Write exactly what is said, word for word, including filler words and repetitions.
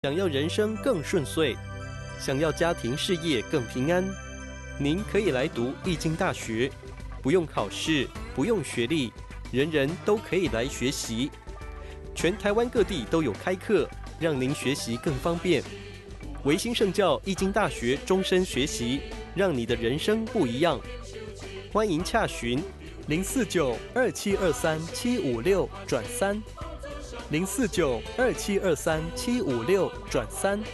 想要人生更顺遂，想要家庭事业更平安，您可以来读易经大学，不用考试，不用学历，人人都可以来学习。全台湾各地都有开课，让您学习更方便。维新圣教易经大学终身学习，让你的人生不一样。欢迎洽询零四九二七二三七五六转三。零四九二七二三七五六转三。